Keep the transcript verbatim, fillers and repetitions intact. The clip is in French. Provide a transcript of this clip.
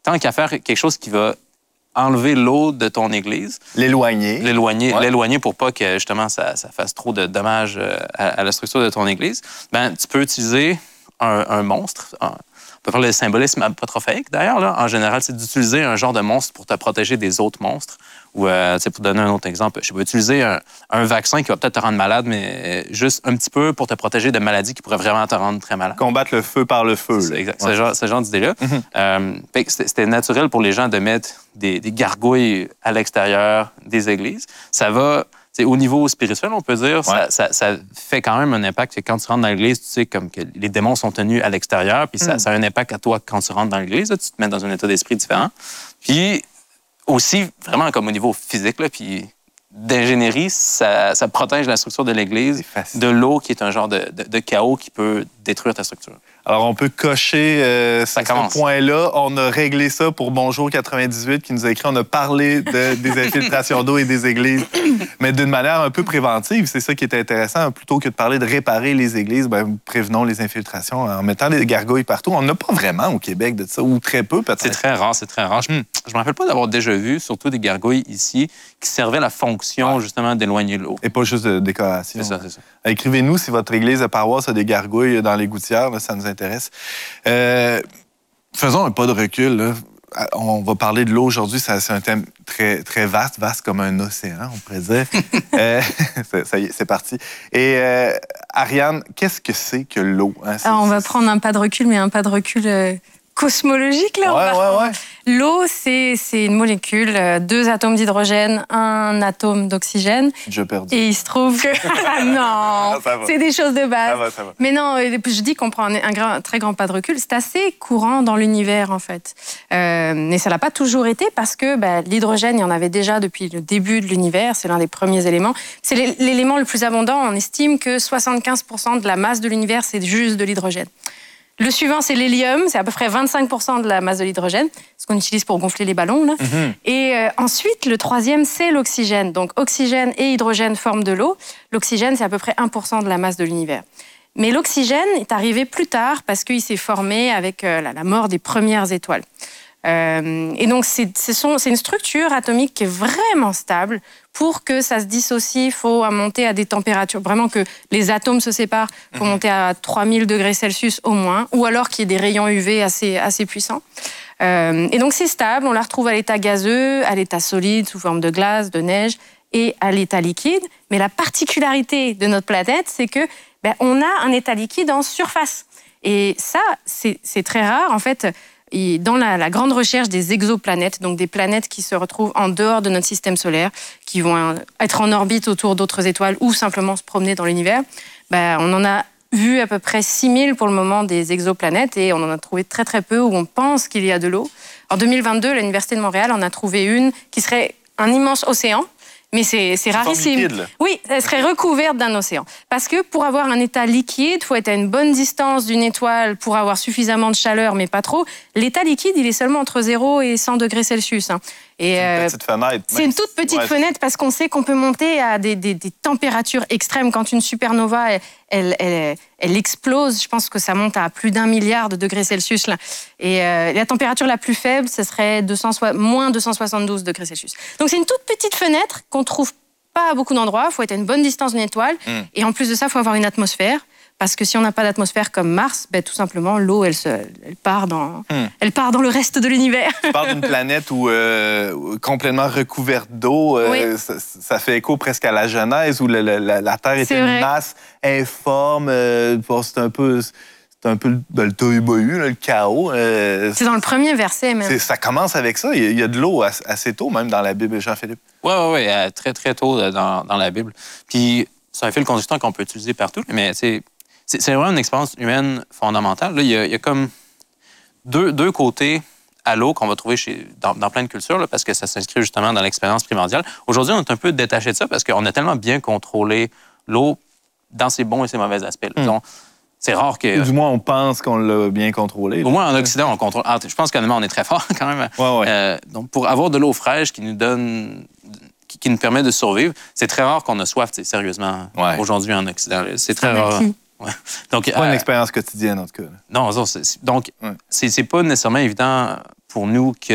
tant qu'à faire quelque chose qui va enlever l'eau de ton église. L'éloigner. L'éloigner, ouais. l'éloigner pour pas que, justement, ça, ça fasse trop de dommages à, à la structure de ton église. Ben, tu peux utiliser un, un monstre. Un, on peut parler de symbolisme apotrophaïque, d'ailleurs. Là. En général, c'est d'utiliser un genre de monstre pour te protéger des autres monstres. Ou, euh, pour donner un autre exemple, je peux utiliser un, un vaccin qui va peut-être te rendre malade, mais juste un petit peu pour te protéger de maladies qui pourraient vraiment te rendre très malade. Combattre le feu par le feu. C'est exact. Ouais. Ce genre, ce genre d'idée-là. Mm-hmm. euh, c'était naturel pour les gens de mettre des, des gargouilles à l'extérieur des églises. Ça va... Au niveau spirituel, on peut dire, ouais. ça, ça, ça fait quand même un impact. Quand tu rentres dans l'église, tu sais comme que les démons sont tenus à l'extérieur, puis ça, mm. ça a un impact à toi quand tu rentres dans l'église. Là, tu te mets dans un état d'esprit différent. Puis aussi, vraiment comme au niveau physique, là, puis d'ingénierie, ça, ça protège la structure de l'église de l'eau qui est un genre de, de, de chaos qui peut détruire ta structure. Alors, on peut cocher euh, ce, ce point-là. On a réglé ça pour Bonjour quatre-vingt-dix-huit qui nous a écrit. On a parlé de, des infiltrations d'eau et des églises, mais d'une manière un peu préventive. C'est ça qui est intéressant. Plutôt que de parler de réparer les églises, ben, prévenons les infiltrations en mettant des gargouilles partout. On n'a pas vraiment au Québec de ça, ou très peu peut-être. C'est très rare, c'est très rare. Je ne me rappelle pas d'avoir déjà vu, surtout des gargouilles ici, qui servaient la fonction, ouais. justement, d'éloigner l'eau. Et pas juste de décoration. C'est ça, c'est ça. Écrivez-nous si votre église de paroisse a des gargouilles dans les gouttières. Là, ça nous intéresse. Euh, faisons un pas de recul. Là. On va parler de l'eau aujourd'hui. C'est un thème très, très vaste, vaste comme un océan, on pourrait dire. euh, ça y est, c'est parti. Et euh, Ariane, qu'est-ce que c'est que l'eau? Hein? Alors, on va prendre un pas de recul, mais un pas de recul... Euh... cosmologique, là. Ouais, ouais, ouais. L'eau, c'est une molécule, deux atomes d'hydrogène, un atome d'oxygène. Je perdu. Et il se trouve que... Ah non, c'est des choses de base. Ça va, ça va. Mais non, je dis qu'on prend un, un, grand, un très grand pas de recul. C'est assez courant dans l'univers, en fait. Euh, mais ça l'a pas toujours été parce que bah, l'hydrogène, il y en avait déjà depuis le début de l'univers. C'est l'un des premiers éléments. C'est l'élément le plus abondant. On estime que soixante-quinze pour cent de la masse de l'univers, c'est juste de l'hydrogène. Le suivant, c'est l'hélium. C'est à peu près vingt-cinq pour cent de la masse de l'hydrogène, ce qu'on utilise pour gonfler les ballons. Là. Mm-hmm. Et euh, ensuite, le troisième, c'est l'oxygène. Donc, oxygène et hydrogène forment de l'eau. L'oxygène, c'est à peu près un pour cent de la masse de l'univers. Mais l'oxygène est arrivé plus tard parce qu'il s'est formé avec euh, la, la mort des premières étoiles. Euh, et donc, c'est une structure atomique qui est vraiment stable. Pour que ça se dissocie, il faut monter à des températures, vraiment que les atomes se séparent, il faut monter à trois mille degrés Celsius au moins, ou alors qu'il y ait des rayons U V assez, assez puissants. Euh, et donc, c'est stable, on la retrouve à l'état gazeux, à l'état solide, sous forme de glace, de neige, et à l'état liquide. Mais la particularité de notre planète, c'est que ben, on a un état liquide en surface. Et ça, c'est très rare, en fait. Et dans la, la grande recherche des exoplanètes, donc des planètes qui se retrouvent en dehors de notre système solaire, qui vont être en orbite autour d'autres étoiles ou simplement se promener dans l'univers, ben, on en a vu à peu près six mille pour le moment des exoplanètes et on en a trouvé très très peu où on pense qu'il y a de l'eau. En deux mille vingt-deux, l'Université de Montréal en a trouvé une qui serait un immense océan. Mais c'est rarissime. Liquide, oui, elle serait recouverte d'un océan. Parce que pour avoir un état liquide, il faut être à une bonne distance d'une étoile pour avoir suffisamment de chaleur, mais pas trop. L'état liquide, il est seulement entre zéro et cent degrés Celsius. Hein. C'est une petite fenêtre. C'est une toute petite ouais. fenêtre parce qu'on sait qu'on peut monter à des, des, des températures extrêmes. Quand une supernova, elle, elle, elle, elle explose, je pense que ça monte à plus d'un milliard de degrés Celsius. Là. Et euh, la température la plus faible, ce serait deux cents, moins deux cent soixante-douze degrés Celsius. Donc c'est une toute petite fenêtre qu'on trouve pas à beaucoup d'endroits. Il faut être à une bonne distance d'une étoile. Mm. Et en plus de ça, il faut avoir une atmosphère. Parce que si on n'a pas d'atmosphère comme Mars, ben, tout simplement, l'eau, elle, elle, part dans, hmm. elle part dans le reste de l'univers. Tu parles d'une planète où, euh, complètement recouverte d'eau. Euh, oui. ça, ça fait écho presque à la Genèse, où le, le, la, la Terre était une masse informe. Euh, C'est un peu... C'est un peu le, le tohu-bohu, le chaos. Euh, c'est dans le premier verset, même. Ça commence avec ça. Il y a, il y a de l'eau assez tôt, même, dans la Bible, Jean-Philippe. Oui, oui, oui. Très, très tôt dans, dans la Bible. Puis, c'est un fil conducteur qu'on peut utiliser partout, mais c'est... C'est vraiment une expérience humaine fondamentale. Là, il, y a, il y a comme deux, deux côtés à l'eau qu'on va trouver chez, dans, dans plein de cultures, là, parce que ça s'inscrit justement dans l'expérience primordiale. Aujourd'hui, on est un peu détaché de ça parce qu'on a tellement bien contrôlé l'eau dans ses bons et ses mauvais aspects. Mm. C'est rare que... Du moins, on pense qu'on l'a bien contrôlé. Au moins, en Occident, on contrôle... Ah, je pense qu'honnêtement, on est très fort quand même. Ouais, ouais. Euh, donc, pour avoir de l'eau fraîche qui nous donne... qui nous permet de survivre, c'est très rare qu'on a soif, sérieusement, ouais. aujourd'hui en Occident. C'est très rare. Ouais. Donc, c'est pas euh, une expérience quotidienne, en tout cas. Non, non c'est, donc, ouais. c'est, c'est pas nécessairement évident pour nous que